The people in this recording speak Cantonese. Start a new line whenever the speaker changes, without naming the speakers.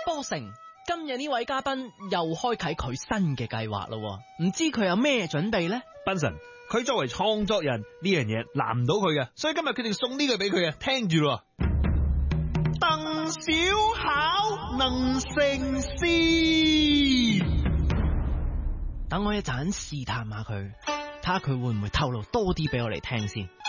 波成，今日呢位嘉賓又開啟佢新嘅計劃咯，唔知佢有咩準備呢？
賓神，佢作為創作人，呢樣嘢難唔到佢嘅，所以今日決定送呢句俾佢啊，聽住咯。鄧小巧能成事，
等我一陣試探下佢，睇下佢會唔會透露多啲俾我嚟聽先。